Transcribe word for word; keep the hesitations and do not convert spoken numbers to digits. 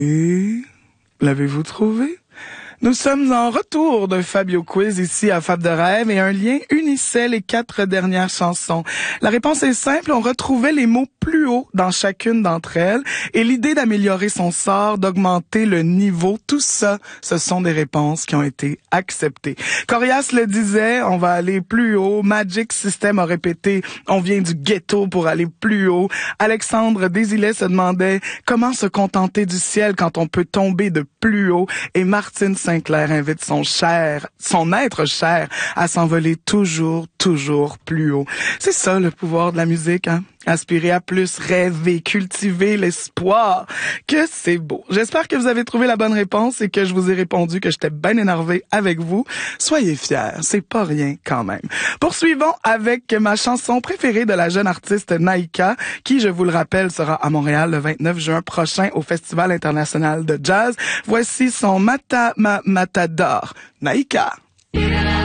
Et l'avez-vous trouvé? Nous sommes en retour de Fabio Quiz ici à Fab de Rêve et un lien unissait les quatre dernières chansons. La réponse est simple, on retrouvait les mots plus haut dans chacune d'entre elles et l'idée d'améliorer son sort, d'augmenter le niveau, tout ça, ce sont des réponses qui ont été acceptées. Corias le disait, on va aller plus haut. Magic System a répété, on vient du ghetto pour aller plus haut. Alexandre Desilets se demandait comment se contenter du ciel quand on peut tomber de plus haut et Martine Sinclair invite son cher, son être cher à s'envoler toujours, toujours plus haut. C'est ça le pouvoir de la musique, hein? Aspirer à plus, rêver, cultiver l'espoir. Que c'est beau. J'espère que vous avez trouvé la bonne réponse et que je vous ai répondu que j'étais bien énervé avec vous. Soyez fiers, c'est pas rien quand même. Poursuivons avec ma chanson préférée de la jeune artiste Naïka, qui, je vous le rappelle, sera à Montréal le vingt-neuf juin prochain au Festival international de jazz. Voici son Mata Ma Matador, Naïka.